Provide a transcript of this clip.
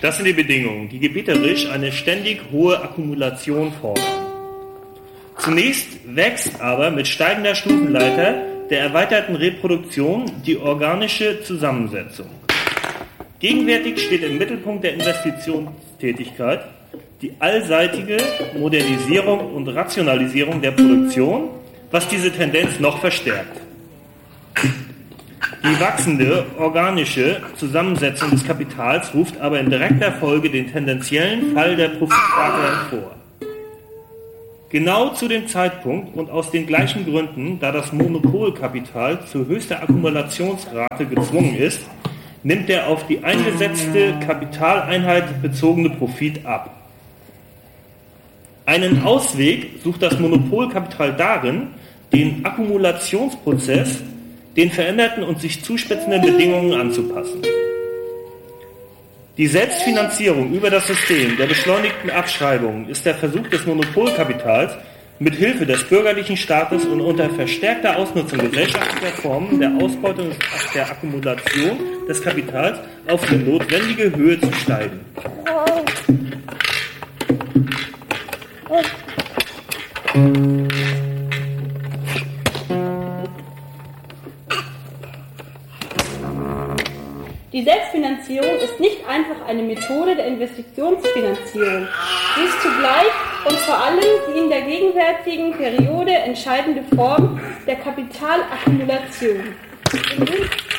Das sind die Bedingungen, die gebieterisch eine ständig hohe Akkumulation fordern. Zunächst wächst aber mit steigender Stufenleiter der erweiterten Reproduktion die organische Zusammensetzung. Gegenwärtig steht im Mittelpunkt der Investitionstätigkeit die allseitige Modernisierung und Rationalisierung der Produktion, was diese Tendenz noch verstärkt. Die wachsende organische Zusammensetzung des Kapitals ruft aber in direkter Folge den tendenziellen Fall der Profitrate hervor. Genau zu dem Zeitpunkt und aus den gleichen Gründen, da das Monopolkapital zu höchster Akkumulationsrate gezwungen ist, nimmt der auf die eingesetzte Kapitaleinheit bezogene Profit ab. Einen Ausweg sucht das Monopolkapital darin, den Akkumulationsprozess den veränderten und sich zuspitzenden Bedingungen anzupassen. Die Selbstfinanzierung über das System der beschleunigten Abschreibungen ist der Versuch des Monopolkapitals, mit Hilfe des bürgerlichen Staates und unter verstärkter Ausnutzung gesellschaftlicher Formen der Ausbeutung der Akkumulation des Kapitals auf die notwendige Höhe zu steigen. Die Selbstfinanzierung ist nicht einfach eine Methode der Investitionsfinanzierung. Sie ist zugleich und vor allem die in der gegenwärtigen Periode entscheidende Form der Kapitalakkumulation.